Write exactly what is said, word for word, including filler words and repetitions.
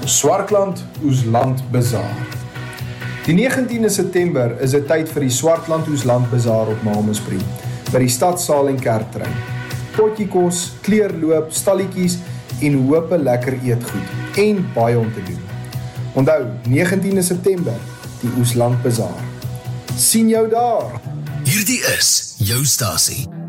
Swartland Oesland Bazaar. Die negentiende September is dit tyd vir die Swartland Oesland Bazaar op Malmesbury, by die stadsaal en kerktrein. Potjie kos, kleurloop, stalletjies en hoop lekker eetgoed en baie om te doen. Onthou, negentiende September, die Oesland Bazaar. Sien jou daar! Hierdie is jou stasie.